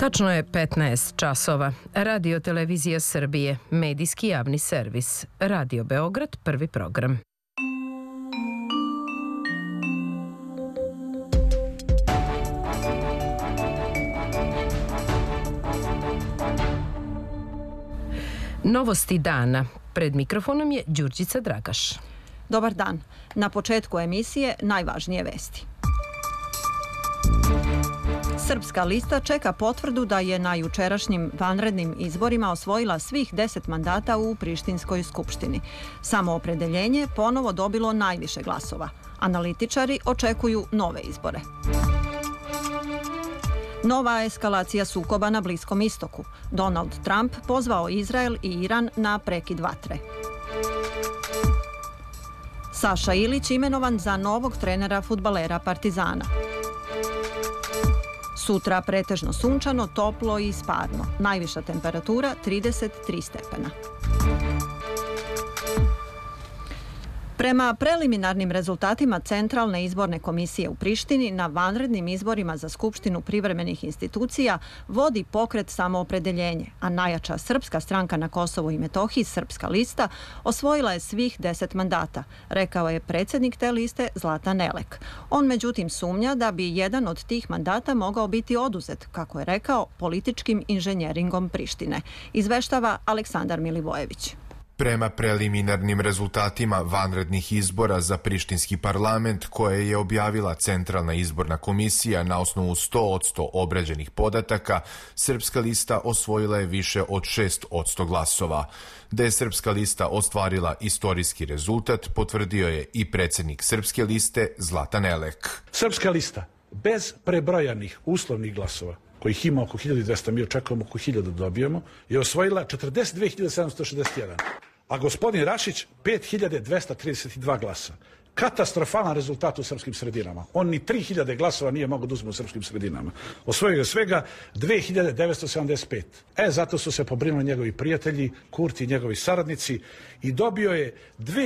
Tačno je 15 časova. Radio Televizija Srbije, medijski javni servis. Radio Beograd, prvi program. Novosti dana. Pred mikrofonom je Đurđica Dragaš. Dobar dan. Na početku emisije najvažnije vesti. Srpska lista čeka potvrdu da je na jučerašnjim vanrednim izborima osvojila svih 10 mandata u Prištinskoj skupštini. Samoopredeljenje ponovo dobilo najviše glasova. Analitičari očekuju nove izbore. Nova eskalacija sukoba na Bliskom istoku. Donald Trump pozvao Izrael i Iran na prekid vatre. Saša Ilić imenovan za novog trenera fudbalera Partizana. Sutra pretežno sunčano, toplo i sparno. Najviša temperatura 33 stepena. Prema preliminarnim rezultatima Centralne izborne komisije u Prištini na vanrednim izborima za Skupštinu privremenih institucija vodi pokret Samoopredeljenje, a najjača srpska stranka na Kosovu i Metohiji, Srpska lista, osvojila je svih 10 mandata, rekao je predsjednik te liste Zlatan Elek. On međutim sumnja da bi jedan od tih mandata mogao biti oduzet, kako je rekao, političkim inženjeringom Prištine. Izveštava Aleksandar Milivojević. Prema preliminarnim rezultatima vanrednih izbora za prištinski parlament koje je objavila Centralna izborna komisija na osnovu 100% obrađenih podataka, Srpska lista osvojila je više od 6% glasova. Da je Srpska lista ostvarila istorijski rezultat, potvrdio je i predsjednik Srpske liste Zlatan Elek. Srpska lista bez prebrojanih uslovnih glasova, kojih ima oko 1200, mi očekujemo oko 1000 dobijemo, je osvojila 42.761. A gospodin Rašić 5.232 glasa. Katastrofalan rezultat u srpskim sredinama. On ni 3.000 glasova nije mogao da uzme u srpskim sredinama. Osvojio je svega 2.975. Zato su se pobrinuli njegovi prijatelji, Kurti i njegovi saradnici, i dobio je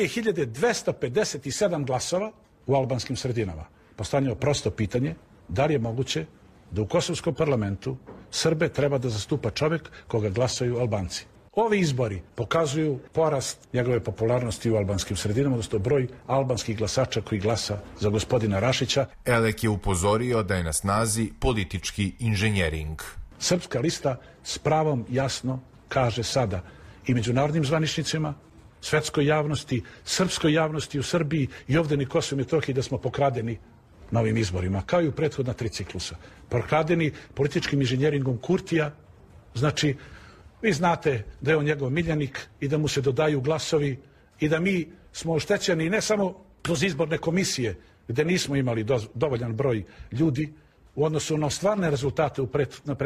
2.257 glasova u albanskim sredinama. Postavljeno prosto pitanje, da li je moguće da u Kosovskom parlamentu Srbe treba da zastupa čovjek koga glasaju Albanci. Ovi izbori pokazuju porast njegove popularnosti u albanskim sredinama, odnosno broj albanskih glasača koji glasa za gospodina Rašića. Elek je upozorio da je na snazi politički inženjering. Srpska lista s pravom jasno kaže sada i međunarodnim zvaničnicima, svetskoj javnosti, srpskoj javnosti u Srbiji i ovdje ni Kosovo i Metohiji da smo pokradeni na ovim izborima, kao i u prethodna 3 ciklusa. Pokradeni političkim inženjeringom Kurtija, znači vi znate da je on njegov miljenik i da mu se dodaju glasovi i da mi smo oštećeni ne samo kroz izborne komisije, gdje nismo imali dovoljan broj ljudi u odnosu na stvarne rezultate na